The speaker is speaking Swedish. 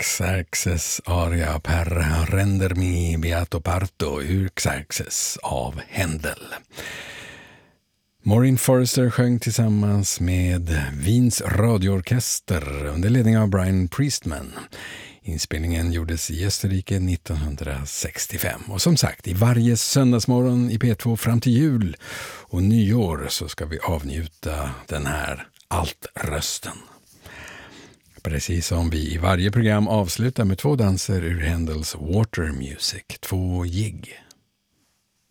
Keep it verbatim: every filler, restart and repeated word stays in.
Xerxes aria per rendermi beato parto ur Xerxes av Händel. Maureen Forrester sjöng tillsammans med Wiens radioorkester under ledning av Brian Priestman. Inspelningen gjordes i Österrike nittonhundrasextiofem. Och som sagt, i varje söndagsmorgon i P två fram till jul och nyår så ska vi avnjuta den här altrösten. Precis som vi i varje program avslutar med två danser ur Händels Water Music, två jigg.